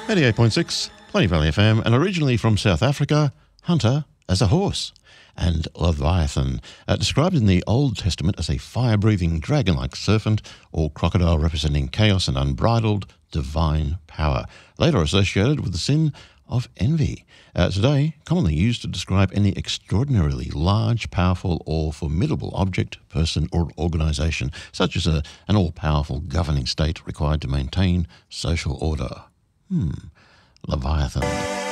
88.6, Plenty Valley FM, and originally from South Africa, Hunter as a horse. And Leviathan, described in the Old Testament as a fire-breathing dragon-like serpent or crocodile representing chaos and unbridled divine power, later associated with the sin of envy. Today, commonly used to describe any extraordinarily large, powerful or formidable object, person or organisation, such as an all-powerful governing state required to maintain social order. Leviathan.